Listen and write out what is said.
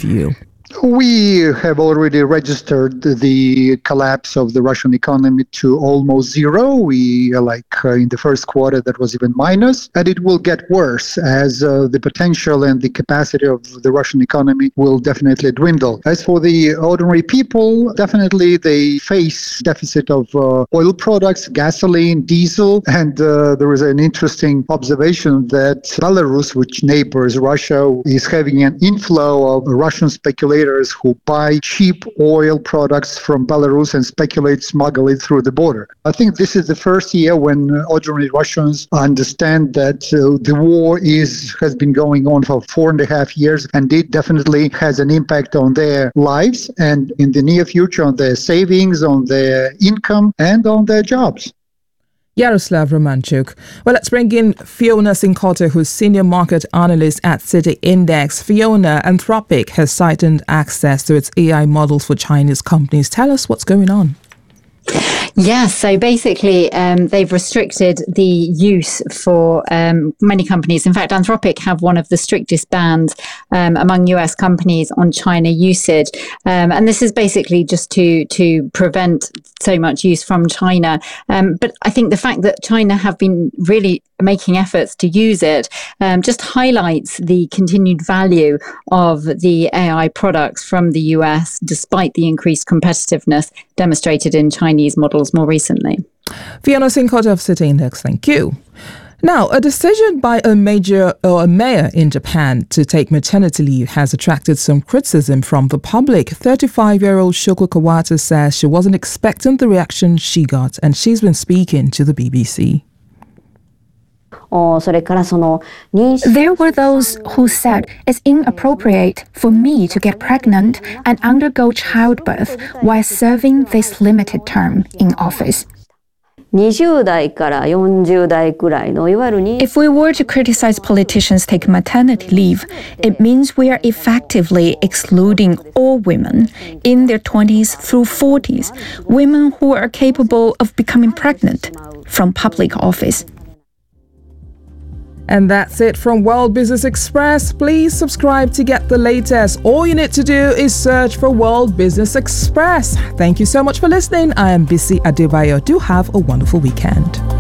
view? We have already registered the collapse of the Russian economy to almost zero. We in the first quarter, that was even minus, and it will get worse as the potential and the capacity of the Russian economy will definitely dwindle. As for the ordinary people, definitely they face deficit of oil products, gasoline, diesel, and there is an interesting observation that Belarus, which neighbors Russia, is having an inflow of Russian speculators who buy cheap oil products from Belarus and smuggle it through the border. I think this is the first year when ordinary Russians understand that the war has been going on for 4.5 years, and it definitely has an impact on their lives and in the near future on their savings, on their income, and on their jobs. Yaroslav Romanchuk. Well, let's bring in Fiona Cincotta, who's Senior Market Analyst at Citi Index. Fiona, Anthropic has tightened access to its AI models for Chinese companies. Tell us what's going on. Yes, so basically they've restricted the use for many companies. In fact, Anthropic have one of the strictest bans among US companies on China usage. And this is basically just to prevent so much use from China. But I think the fact that China have been really making efforts to use it just highlights the continued value of the AI products from the US, despite the increased competitiveness demonstrated in Chinese models more recently. Fiona Cincotta of Citi Index, thank you. Now, a decision by a mayor in Japan to take maternity leave has attracted some criticism from the public. 35-year-old Shoko Kawata says she wasn't expecting the reaction she got, and she's been speaking to the BBC. There were those who said it's inappropriate for me to get pregnant and undergo childbirth while serving this limited term in office. If we were to criticize politicians taking maternity leave, it means we are effectively excluding all women in their 20s through 40s, women who are capable of becoming pregnant, from public office. And that's it from World Business Express. Please subscribe to get the latest. All you need to do is search for World Business Express. Thank you so much for listening. I am Bisi Adebayo. Do have a wonderful weekend.